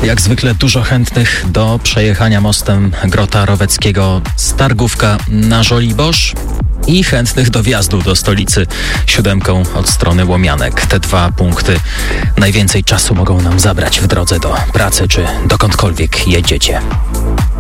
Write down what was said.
Jak zwykle dużo chętnych do przejechania mostem Grota Roweckiego z Targówka na Żoliborz i chętnych do wjazdu do stolicy 7 od strony Łomianek. Te 2 punkty najwięcej czasu mogą nam zabrać w drodze do pracy czy dokądkolwiek jedziecie.